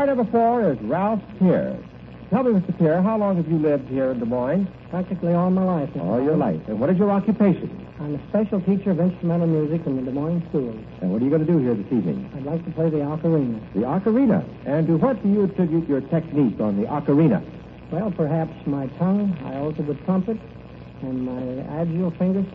number 4 is Ralph Pierre. Tell me, Mr. Pierre, how long have you lived here in Des Moines? Practically all my life. All your life. And what is your occupation? I'm a special teacher of instrumental music in the Des Moines schools. And what are you going to do here this evening? I'd like to play the ocarina. The ocarina. And to what do you attribute your technique on the ocarina? Well, perhaps my tongue. I also the trumpet. And my agile fingers